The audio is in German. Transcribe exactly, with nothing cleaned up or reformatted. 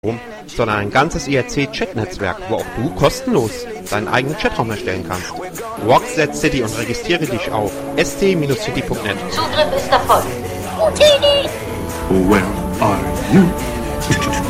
sondern ein ganzes I R C-Chat-Netzwerk, wo auch du kostenlos deinen eigenen Chatraum erstellen kannst. Rock That City und registriere dich auf s t Bindestrich city punkt net. Zugriff ist erfolgt. Where are you?